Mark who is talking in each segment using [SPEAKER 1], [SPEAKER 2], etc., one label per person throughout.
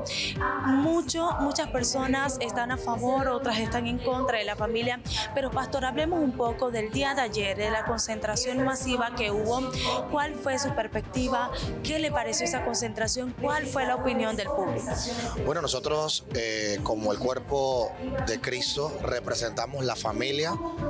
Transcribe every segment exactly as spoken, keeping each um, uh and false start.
[SPEAKER 1] Mucho, muchas personas están a favor, otras están en contra de la familia, pero pastor, hablemos un poco del día de ayer, de la concentración masiva que hubo. ¿Cuál fue su perspectiva? ¿Qué le pareció esa concentración? ¿Cuál fue la opinión del público?
[SPEAKER 2] Bueno, nosotros eh, como el cuerpo de Cristo representamos la familia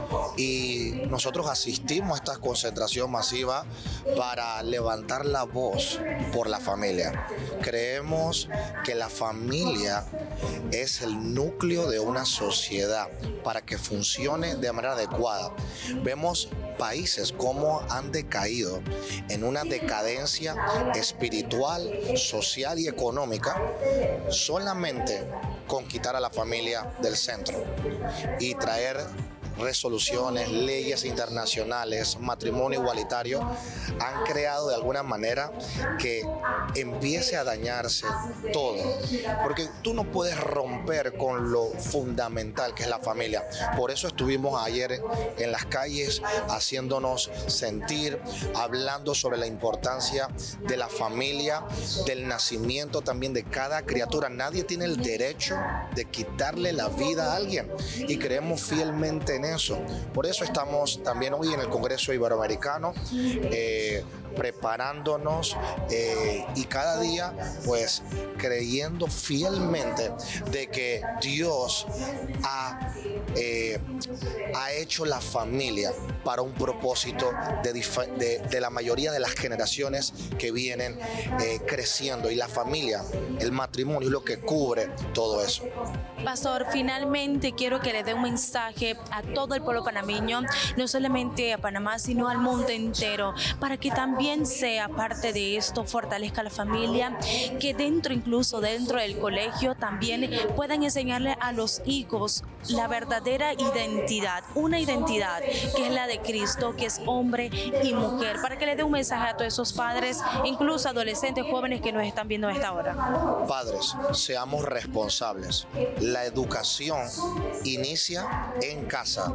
[SPEAKER 2] y nosotros asistimos a esta concentración masiva para levantar la voz por la familia. Creemos que la familia es el núcleo de una sociedad para que funcione de manera adecuada. Vemos países cómo han decaído en una decadencia espiritual, social y económica solamente con quitar a la familia del centro y traer resoluciones, leyes internacionales, matrimonio igualitario, han creado de alguna manera que empiece a dañarse todo. Porque tú no puedes romper con lo fundamental que es la familia. Por eso estuvimos ayer en las calles haciéndonos sentir, hablando sobre la importancia de la familia, del nacimiento también de cada criatura. Nadie tiene el derecho de quitarle la vida a alguien y creemos fielmente en eso. Por eso estamos también hoy en el Congreso Iberoamericano eh, preparándonos eh, y cada día pues creyendo fielmente de que Dios ha, eh, ha hecho la familia para un propósito de, de, de la mayoría de las generaciones que vienen eh, creciendo, y la familia, el matrimonio es lo que cubre todo eso.
[SPEAKER 1] Pastor, finalmente quiero que le dé un mensaje a todo el pueblo panameño, no solamente a Panamá, sino al mundo entero, para que también sea parte de esto, fortalezca la familia, que dentro, incluso dentro del colegio, también puedan enseñarle a los hijos la verdadera identidad, una identidad que es la de Cristo, que es hombre y mujer, para que le dé un mensaje a todos esos padres, incluso adolescentes, jóvenes que nos están viendo a esta hora.
[SPEAKER 2] Padres, seamos responsables. La educación inicia en casa.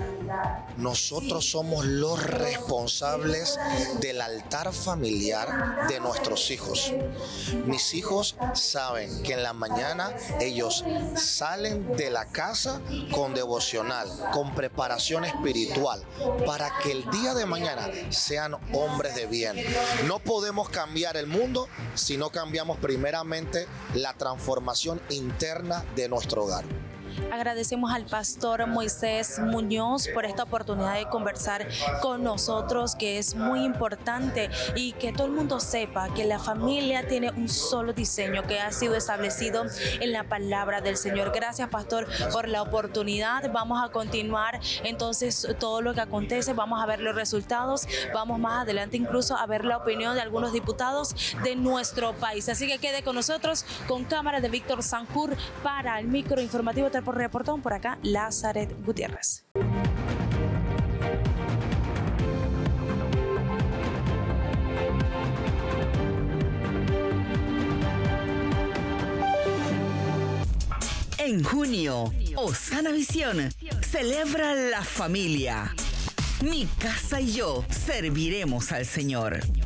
[SPEAKER 2] Nosotros somos los responsables del altar familiar de nuestros hijos. Mis hijos saben que en la mañana ellos salen de la casa con devocional, con preparación espiritual, para que el día de mañana sean hombres de bien. No podemos cambiar el mundo si no cambiamos primeramente la transformación interna de nuestro hogar.
[SPEAKER 1] Agradecemos al pastor Moisés Muñoz por esta oportunidad de conversar con nosotros, que es muy importante, y que todo el mundo sepa que la familia tiene un solo diseño que ha sido establecido en la palabra del Señor. Gracias, pastor, por la oportunidad. Vamos a continuar entonces todo lo que acontece, vamos a ver los resultados, vamos más adelante incluso a ver la opinión de algunos diputados de nuestro país. Así que quede con nosotros, con cámara de Víctor Sanjur para el micro informativo por reportón, por acá Lázaret Gutiérrez.
[SPEAKER 3] En junio, Osana Visión celebra la familia. Mi casa y yo serviremos al Señor.